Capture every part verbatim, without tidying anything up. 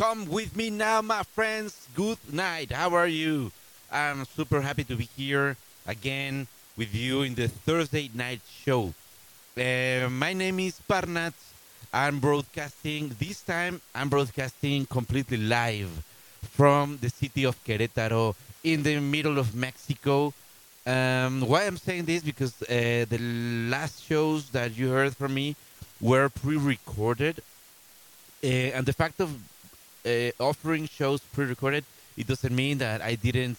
Come with me now, my friends. Good night. How are you? I'm super happy to be here again with you in the Thursday night show. Uh, my name is Parnat. I'm broadcasting. This time, I'm broadcasting completely live from the city of Querétaro in the middle of Mexico. Um, why I'm saying this? Because uh, the last shows that you heard from me were pre recorded. Uh, and the fact of uh, offering shows pre-recorded, it doesn't mean that I didn't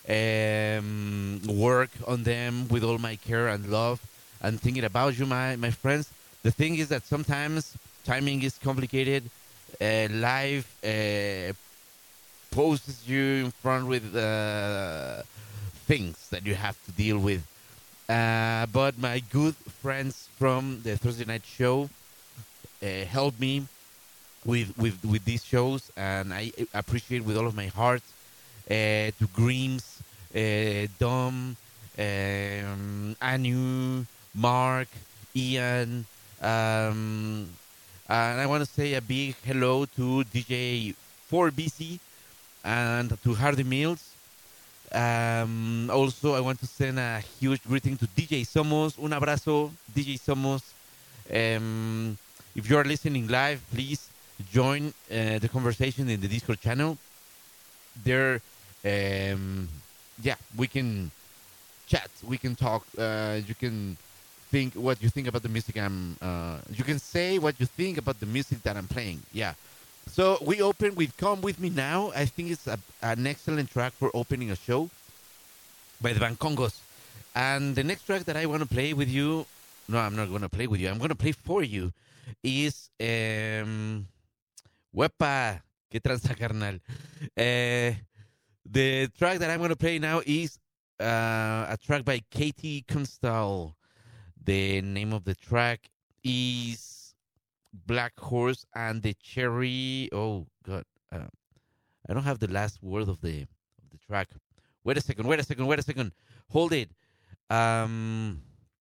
um, work on them with all my care and love and thinking about you, my my friends. The thing is that sometimes timing is complicated. Uh, live uh, poses you in front with uh, things that you have to deal with. Uh, but my good friends from the Thursday night show uh, helped me with with with these shows, and I appreciate with all of my heart uh, to Grims, uh, Dom, um, Anu, Mark, Ian, um, and I want to say a big hello to D J four B C and to Hardy Mills. Um, also, I want to send a huge greeting to D J Somos. Un abrazo, D J Somos. Um, if you are listening live, please join uh, the conversation in the Discord channel. There, um, yeah, we can chat, we can talk. Uh, you can think what you think about the music I'm. Uh, you can say what you think about the music that I'm playing. Yeah. So we open with "Come with Me Now." I think it's a, an excellent track for opening a show by the band Congos. And the next track that I want to play with you, no, I'm not going to play with you. I'm going to play for you. Is um, Wepa, que tranza carnal. Uh, the track that I'm going to play now is uh, a track by Katie Kunstal. The name of the track is Black Horse and the Cherry. Oh God, uh, I don't have the last word of the of the track. Wait a second. Wait a second. Wait a second. Hold it. Um,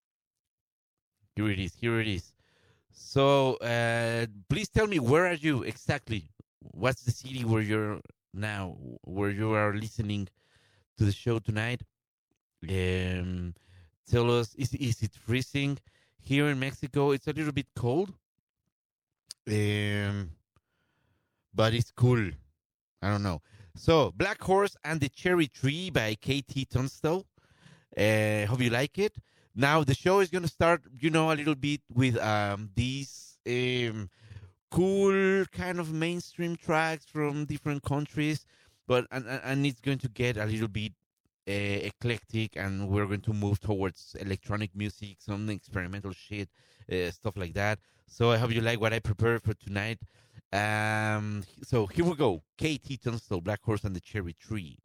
here it is. Here it is. So, uh, please tell me, where are you exactly? What's the city where you're now, where you are listening to the show tonight? Um, tell us, is is it freezing here in Mexico? It's a little bit cold, um, but it's cool. I don't know. So, Black Horse and the Cherry Tree by K T Tunstall. Uh, hope you like it. Now the show is gonna start, you know, a little bit with um these um cool kind of mainstream tracks from different countries, but and and and it's going to get a little bit uh, eclectic, and we're going to move towards electronic music, some experimental shit, uh, stuff like that. So I hope you like what I prepared for tonight. Um, so here we go. K T Tunstall, Black Horse and the Cherry Tree.